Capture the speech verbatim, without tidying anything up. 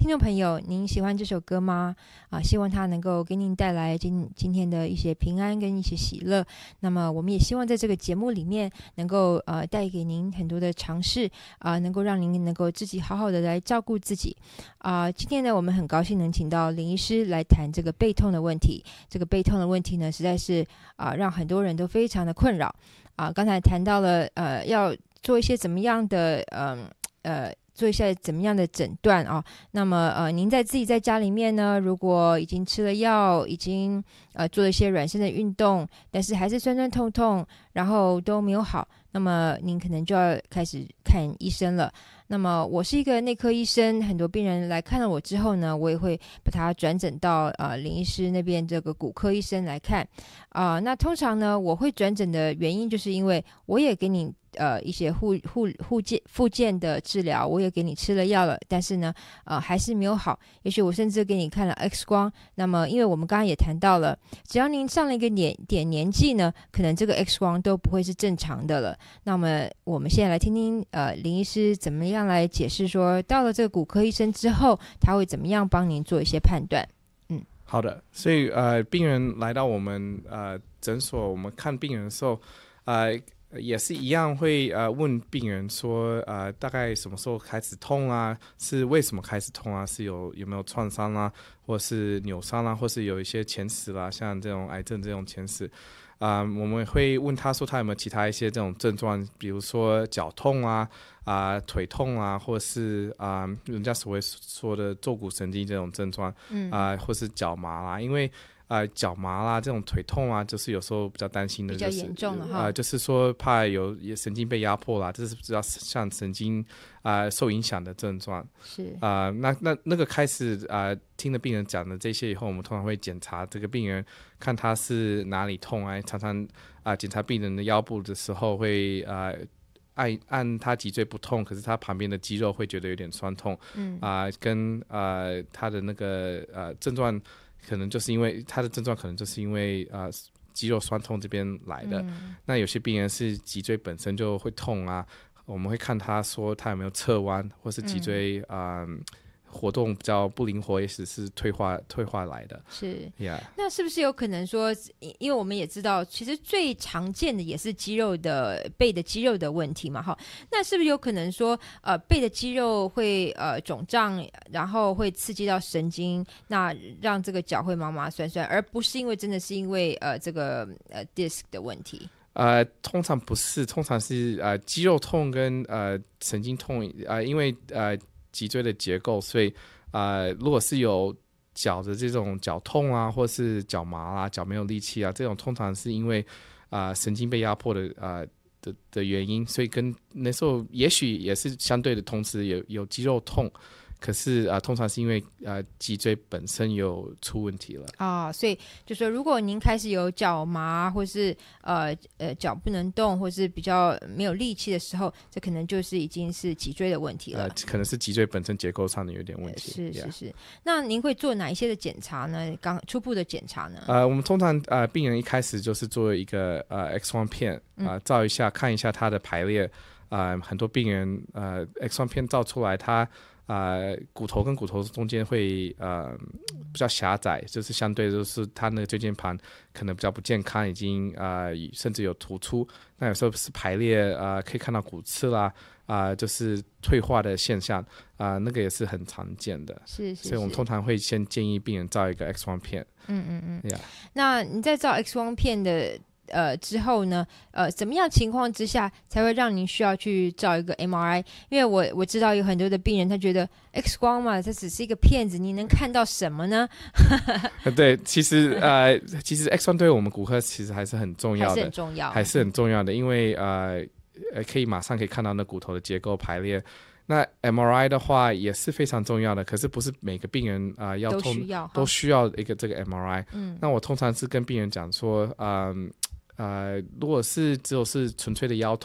听众朋友，您喜欢这首歌吗？啊，希望它能够给您带来今今天的一些平安跟一些喜乐。那么我们也希望在这个节目里面能够呃带给您很多的尝试啊、呃，能够让您能够自己好好的来照顾自己啊、呃。今天呢，我们很高兴能请到林医师来谈这个背痛的问题。这个背痛的问题呢，实在是啊、呃、让很多人都非常的困扰啊、呃。刚才谈到了呃要做一些怎么样的嗯 呃, 呃做一下怎么样的诊断啊？那么呃，您在自己在家里面呢，如果已经吃了药，已经呃做了一些软身的运动，但是还是酸酸痛痛，然后都没有好，那么您可能就要开始看医生了。那么我是一个内科医生，很多病人来看了我之后呢，我也会把他转诊到呃林医师那边这个骨科医生来看啊、呃。那通常呢，我会转诊的原因就是因为我也给你呃一些护护护健复健的治疗，我也给你吃了药了，但是呢呃还是没有好。也许我甚至给你看了 X 光，那么因为我们刚刚也谈到了，只要您上了一个年点年纪呢，可能这个 X 光都不会是正常的了。那么我们现在来听听呃林医师怎么样来解释说，到了这个骨科医生之后，他会怎么样帮您做一些判断。嗯， 好的。所以呃病人来到我们呃诊所，我们看病人的时候呃也是一样会呃问病人说呃大概什么时候开始痛啊，是为什么开始痛啊，是有有没有创伤啊，或是扭伤啊，或是有一些前史啦，像这种癌症这种前史啊、呃，我们会问他说他有没有其他一些这种症状，比如说脚痛啊啊、呃、腿痛啊，或是啊、呃、人家所谓说的坐骨神经这种症状嗯啊、呃，或是脚麻啦，因为呃，脚麻啦，这种腿痛啊，就是有时候比较担心的、就是， 比较严重了哈。 呃，就是说怕有神经被压迫啦，这是比较像神经啊、呃、受影响的症状。 是啊、呃，那那那个开始啊、呃，听了病人讲的这些以后，我们通常会检查这个病人，看他是哪里痛啊。常常啊、呃，检查病人的腰部的时候会啊。呃按按他脊椎不痛，可是他旁边的肌肉会觉得有点酸痛， 嗯啊、呃，跟呃他的那个呃症状，可能就是因为他的症状可能就是因为呃肌肉酸痛这边来的。 嗯、 那有些病人是脊椎本身就会痛啊，我们会看他说他有没有侧弯，或是脊椎啊。嗯呃活动比较不灵活，也许是退化退化来的。 是、 yeah. 那是不是有可能说，因为我们也知道其实最常见的也是肌肉的背的肌肉的问题嘛，哈，那是不是有可能说呃背的肌肉会呃肿胀，然后会刺激到神经，那让这个脚会麻麻酸酸，而不是因为真的是因为呃这个呃 disc 的问题？ 呃，通常不是，通常是呃肌肉痛跟呃神经痛，呃因为呃脊椎的结构，所以呃如果是有脚的这种脚痛啊，或是脚麻啊，脚没有力气啊，这种通常是因为啊、呃、神经被压迫的啊、呃、的的原因，所以跟那时候也许也是相对的，同时有有肌肉痛。可是啊、呃，通常是因为呃脊椎本身有出问题了啊、哦，所以就说如果您开始有脚麻，或是呃呃脚不能动，或是比较没有力气的时候，这可能就是已经是脊椎的问题了。 呃，可能是脊椎本身结构上的有点问题。 呃、是是是。那您会做哪一些的检查呢？刚初步的检查呢？ 呃，我们通常呃病人一开始就是做一个呃 X 光片啊、呃，照一下看一下他的排列啊、呃，很多病人呃 X 光片照出来他。呃，骨头跟骨头中间会呃比较狭窄，就是相对就是它那个椎间盘可能比较不健康，已经呃甚至有突出。那有时候是排列呃可以看到骨刺啦啊、呃，就是退化的现象啊、呃，那个也是很常见的。 是是是。 所以我们通常会先建议病人照一个 X 光片。 嗯嗯嗯。 Yeah. 那你在照 X 光片的。呃，之后呢，呃，怎么样情况之下才会让您需要去照一个 M R I？ 因为我我知道有很多的病人，他觉得 X 光嘛，这只是一个片子，你能看到什么呢？ 对，其实呃，其实 X 光对我们骨科其实还是很重要的， 还是很重要， 还是很重要的，因为呃，可以马上可以看到那骨头的结构排列。那 M R I 的话也是非常重要的，可是不是每个病人啊、呃、要都需要都需要一个这个 M R I。 嗯， 那我通常是跟病人讲说，嗯呃，如果是只有是纯粹的腰痛。